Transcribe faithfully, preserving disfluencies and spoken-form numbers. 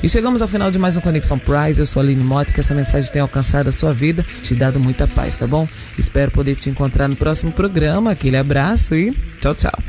E chegamos ao final de mais um Conexão Prime. Eu sou a Aline Mota, que essa mensagem tenha alcançado a sua vida, te dado muita paz, tá bom? Espero poder te encontrar no próximo programa. Aquele abraço e tchau, tchau.